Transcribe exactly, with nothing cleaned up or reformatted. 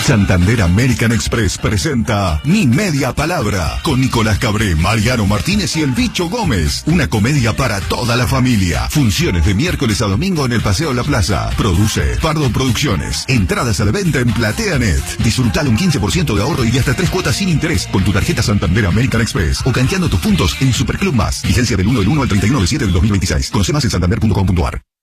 Santander American Express presenta Mi Media Palabra con Nicolás Cabré, Mariano Martínez y el Bicho Gómez. Una comedia para toda la familia. Funciones de miércoles a domingo en el Paseo La Plaza. Produce Pardo Producciones. Entradas a la venta en PlateaNet. Disfrutalo un quince por ciento de ahorro y hasta tres cuotas sin interés con tu tarjeta Santander American Express o canjeando tus puntos en Superclub Más. Vigencia del uno del uno al treinta y uno del siete del dos mil veintiséis. Conoce más en santander punto com punto ar.